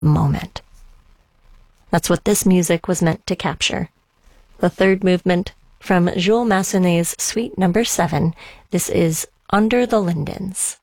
moment. That's what this music was meant to capture. The third movement from Jules Massenet's Suite No. 7. This is Under the Lindens.